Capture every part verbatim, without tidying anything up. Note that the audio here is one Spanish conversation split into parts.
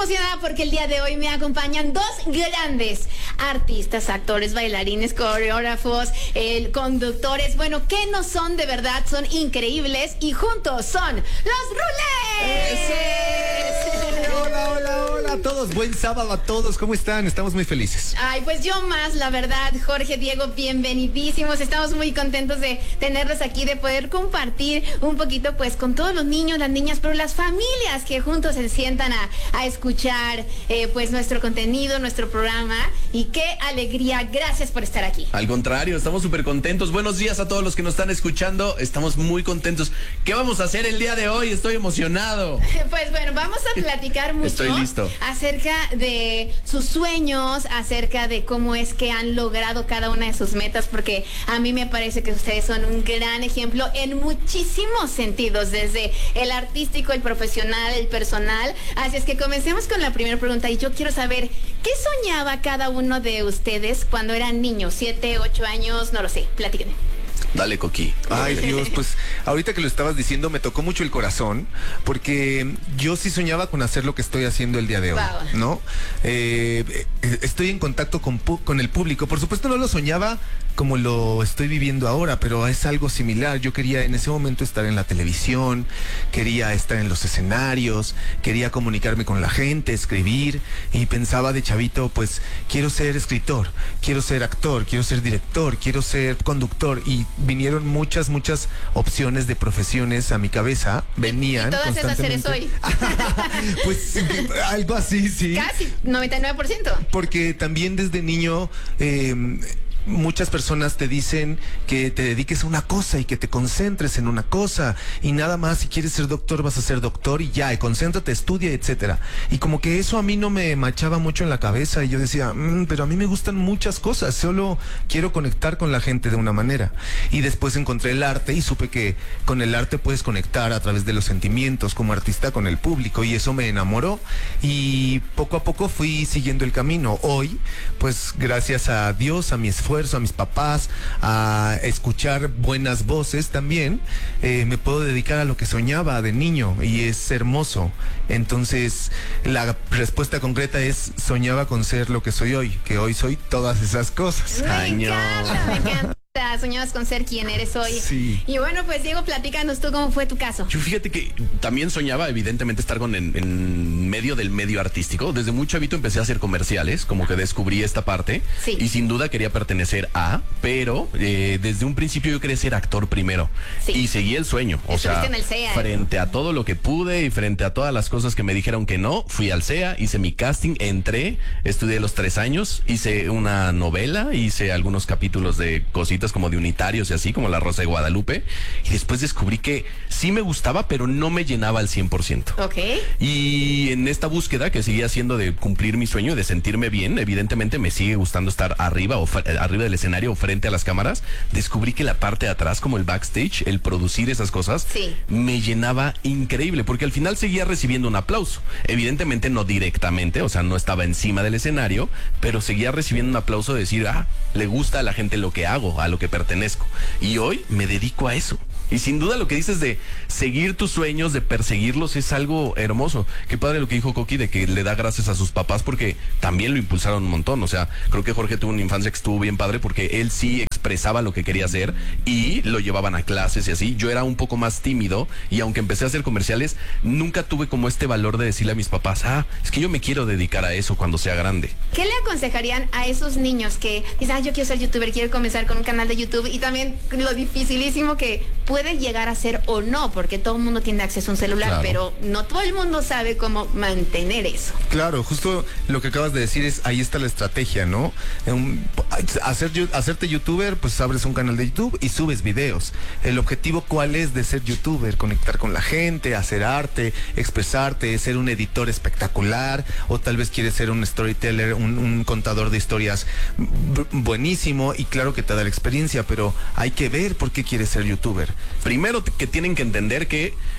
emocionada porque el día de hoy me acompañan dos grandes artistas, actores, bailarines, coreógrafos, eh, conductores. Bueno, que no son de verdad, son increíbles y juntos son los Rulés. Hola, hola, hola a todos. Buen sábado a todos. ¿Cómo están? Estamos muy felices. Ay, pues yo más, la verdad. Jorge, Diego, bienvenidísimos. Estamos muy contentos de tenerlos aquí, de poder compartir un poquito pues con todos los niños, las niñas, pero las familias que juntos se sientan a, a escuchar eh, pues nuestro contenido, nuestro programa. Y qué alegría. Gracias por estar aquí. Al contrario, estamos súper contentos. Buenos días a todos los que nos están escuchando. Estamos muy contentos. ¿Qué vamos a hacer el día de hoy? Estoy emocionado. Pues bueno, vamos a platicar mucho. Estoy listo. Acerca de sus sueños, acerca de cómo es que han logrado cada una de sus metas, porque a mí me parece que ustedes son un gran ejemplo en muchísimos sentidos, desde el artístico, el profesional, el personal. Así es que comencemos con la primera pregunta y yo quiero saber, ¿qué soñaba cada uno de ustedes cuando eran niños? Siete, ocho años, no lo sé, platíquenme. Dale, Coqui. Ay, Dios, pues ahorita que lo estabas diciendo me tocó mucho el corazón, porque yo sí soñaba con hacer lo que estoy haciendo el día de hoy, wow. ¿no? Eh, estoy en contacto con, con el público. Por supuesto no lo soñaba como lo estoy viviendo ahora, pero es algo similar. Yo quería en ese momento estar en la televisión, quería estar en los escenarios, quería comunicarme con la gente, escribir, y pensaba de chavito, pues quiero ser escritor, quiero ser actor, quiero ser director, quiero ser conductor, y vinieron muchas, muchas opciones de profesiones a mi cabeza, venían. ¿Y todas esas eres hoy? Pues algo así, sí. Casi, noventa y nueve por ciento. Porque también desde niño eh, muchas personas te dicen que te dediques a una cosa y que te concentres en una cosa y nada más. Si quieres ser doctor vas a ser doctor y ya, y concéntrate, estudia, etcétera. Y como que eso a mí no me machaba mucho en la cabeza y yo decía, mmm, pero a mí me gustan muchas cosas, solo quiero conectar con la gente de una manera. Y después encontré el arte y supe que con el arte puedes conectar a través de los sentimientos como artista con el público, y eso me enamoró y poco a poco fui siguiendo el camino. Hoy, pues gracias a Dios, a mi esfuerzo, a mis papás, a escuchar buenas voces también, eh, me puedo dedicar a lo que soñaba de niño y es hermoso. Entonces la respuesta concreta es: soñaba con ser lo que soy hoy, que hoy soy todas esas cosas. Me Ay, encanta, me encanta. Soñabas con ser quien eres hoy. Sí. Y bueno, pues Diego, platícanos tú cómo fue tu caso. Yo fíjate que también soñaba, evidentemente, estar con en, en medio del medio artístico. Desde muy chavito empecé a hacer comerciales, como que descubrí esta parte. Sí. Y sin duda quería pertenecer a, pero eh, desde un principio yo quería ser actor primero. Sí. Y seguí el sueño. O Estuviste sea, en el C E A, frente a todo lo que pude y frente a todas las cosas que me dijeron que no, fui al C E A, hice mi casting, entré, estudié los tres años, hice una novela, hice algunos capítulos de cositas como de unitarios y así, como La Rosa de Guadalupe, y después descubrí que sí me gustaba, pero no me llenaba al cien por ciento. Ok. Y en esta búsqueda que seguía haciendo de cumplir mi sueño, de sentirme bien, evidentemente me sigue gustando estar arriba o arriba del escenario o frente a las cámaras, descubrí que la parte de atrás, como el backstage, el producir esas cosas, sí, me llenaba increíble, porque al final seguía recibiendo un aplauso. Evidentemente no directamente, o sea, no estaba encima del escenario, pero seguía recibiendo un aplauso de decir, ah, le gusta a la gente lo que hago, a lo que pertenezco. Y hoy me dedico a eso. Y sin duda lo que dices de seguir tus sueños, de perseguirlos, es algo hermoso. Qué padre lo que dijo Coqui, de que le da gracias a sus papás porque también lo impulsaron un montón. O sea, creo que Jorge tuvo una infancia que estuvo bien padre porque él sí expresaba lo que quería hacer y lo llevaban a clases y así. Yo era un poco más tímido y aunque empecé a hacer comerciales, nunca tuve como este valor de decirle a mis papás, ah, es que yo me quiero dedicar a eso cuando sea grande. ¿Qué le aconsejarían a esos niños que dicen, ah, yo quiero ser youtuber, quiero comenzar con un canal de YouTube? Y también lo dificilísimo que puede llegar a ser o no, porque todo el mundo tiene acceso a un celular, claro, pero no todo el mundo sabe cómo mantener eso. Claro, justo lo que acabas de decir es, ahí está la estrategia, ¿no? Un, hacer, hacerte youtuber, pues abres un canal de YouTube y subes videos. El objetivo, ¿cuál es de ser youtuber? Conectar con la gente, hacer arte, expresarte, ser un editor espectacular, o tal vez quieres ser un storyteller, un, un contador de historias buenísimo, y claro que te da la experiencia, pero hay que ver por qué quieres ser youtuber. Primero que tienen que entender que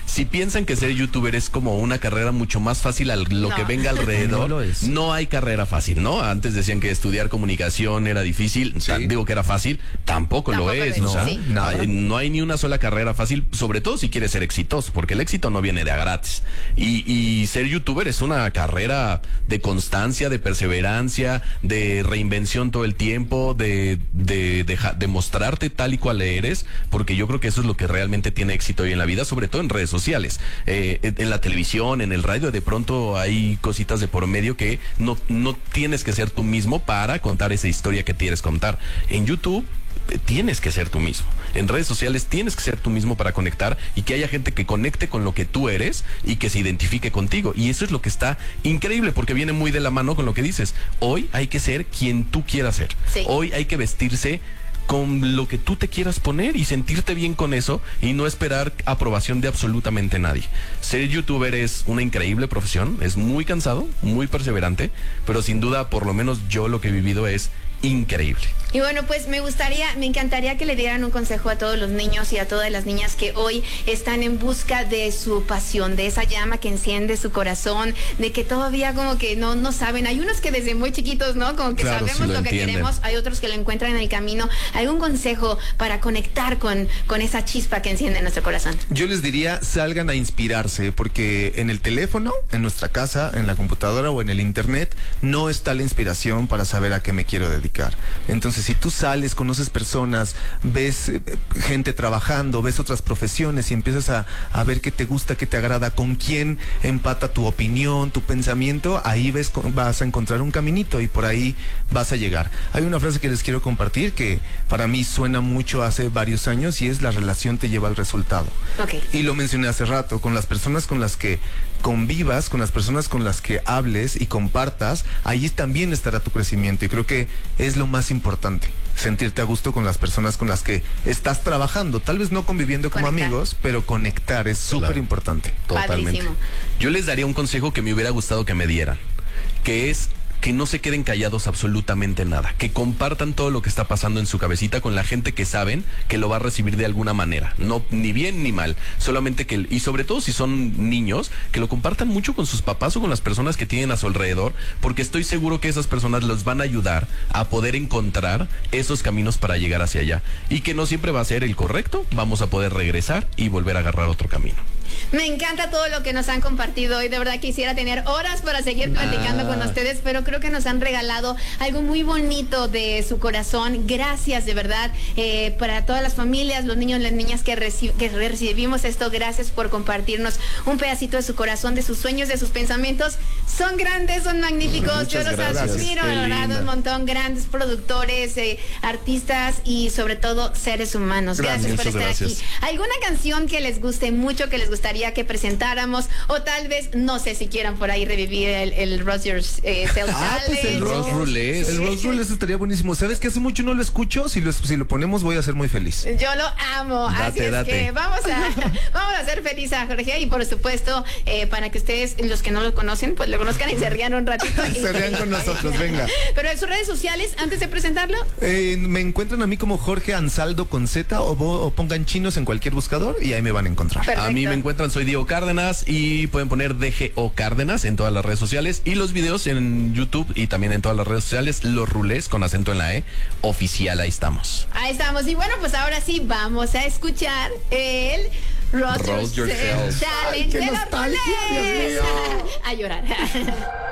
si piensan que ser youtuber es como una carrera mucho más fácil a lo No. que venga alrededor, No lo es. no hay carrera fácil, ¿no? Antes decían que estudiar comunicación era difícil, Sí. ta- digo que era fácil, tampoco, Tampoco lo es, lo o es, sea, sí. Nada. hay- no hay ni una sola carrera fácil, sobre todo si quieres ser exitoso, porque el éxito no viene de a gratis. Y, y ser youtuber es una carrera de constancia, de perseverancia, de reinvención todo el tiempo, de, de, de, de mostrarte tal y cual eres, porque yo creo que eso es lo que realmente tiene éxito hoy en la vida, sobre todo en redes sociales. Eh, en, en la televisión, en el radio, de pronto hay cositas de por medio que no, no tienes que ser tú mismo para contar esa historia que quieres contar. En YouTube eh, tienes que ser tú mismo. En redes sociales tienes que ser tú mismo para conectar y que haya gente que conecte con lo que tú eres y que se identifique contigo. Y eso es lo que está increíble, porque viene muy de la mano con lo que dices. Hoy hay que ser quien tú quieras ser. Sí. Hoy hay que vestirse con lo que tú te quieras poner y sentirte bien con eso y no esperar aprobación de absolutamente nadie. Ser youtuber es una increíble profesión, es muy cansado, muy perseverante, pero sin duda, por lo menos yo lo que he vivido es increíble. Y bueno, pues me gustaría, me encantaría que le dieran un consejo a todos los niños y a todas las niñas que hoy están en busca de su pasión, de esa llama que enciende su corazón, de que todavía como que no, no saben. Hay unos que desde muy chiquitos, ¿no? Como que Claro, sabemos sí lo lo que entienden. queremos, hay otros que lo encuentran en el camino. ¿Algún consejo para conectar con, con esa chispa que enciende nuestro corazón? Yo les diría, salgan a inspirarse, porque en el teléfono, en nuestra casa, en la computadora o en el internet, no está la inspiración para saber a qué me quiero dedicar. Entonces, si tú sales, conoces personas, ves eh, gente trabajando, ves otras profesiones y empiezas a, a ver qué te gusta, qué te agrada, con quién empata tu opinión, tu pensamiento, ahí ves, vas a encontrar un caminito y por ahí vas a llegar. Hay una frase que les quiero compartir que para mí suena mucho hace varios años y es: la relación te lleva al resultado. Ok. Y lo mencioné hace rato, con las personas con las que convivas, con las personas con las que hables y compartas, ahí también estará tu crecimiento. Y creo que es lo más importante, sentirte a gusto con las personas con las que estás trabajando. Tal vez no conviviendo como Conectar. amigos, pero conectar es súper Claro. importante. Totalmente. Padrísimo. Yo les daría un consejo que me hubiera gustado que me dieran, que es que no se queden callados absolutamente nada, que compartan todo lo que está pasando en su cabecita con la gente que saben que lo va a recibir de alguna manera, no ni bien ni mal, solamente que, y sobre todo si son niños, que lo compartan mucho con sus papás o con las personas que tienen a su alrededor, porque estoy seguro que esas personas los van a ayudar a poder encontrar esos caminos para llegar hacia allá, y que no siempre va a ser el correcto, vamos a poder regresar y volver a agarrar otro camino. Me encanta todo lo que nos han compartido hoy. De verdad quisiera tener horas para seguir platicando con ustedes, pero creo que nos han regalado algo muy bonito de su corazón. Gracias, de verdad, eh, para todas las familias, los niños, las niñas que, reci que recibimos esto. Gracias por compartirnos un pedacito de su corazón, de sus sueños, de sus pensamientos. Son grandes, son magníficos. Muchas Yo los gracias. admiro, Qué de verdad, linda. un montón. Grandes productores, eh, artistas y sobre todo seres humanos. Gracias, Gracias, por estar muchas aquí. gracias. ¿Alguna canción que les guste mucho, que les gustaría que presentáramos? O tal vez, no sé si quieran por ahí revivir el, el Rogers eh, Self Ah, pues el Challenge. Rose Roulette. El Rose Roulette estaría buenísimo. ¿Sabes que hace mucho no lo escucho? Si lo, si lo ponemos voy a ser muy feliz. Yo lo amo, Date, así es date. que vamos a, vamos a hacer feliz a Jorge y por supuesto eh, para que ustedes, los que no lo conocen, pues lo conozcan y se rían un ratito. y- Se rían con nosotros, venga. Pero en sus redes sociales, antes de presentarlo, Eh, me encuentran a mí como Jorge Ansaldo con Z o, bo- o pongan chinos en cualquier buscador y ahí me van a encontrar. perfecto. A mí me encuentran, soy Diego Cárdenas y pueden poner D G O Cárdenas en todas las redes sociales y los videos en YouTube y también en todas las redes sociales, los rulés con acento en la E, oficial, ahí estamos. Ahí estamos. Y bueno, pues ahora sí vamos a escuchar el Rogers Roast Yourself. Challenge Ay, qué de los nostalgia, Dios Rulés. mío. A llorar.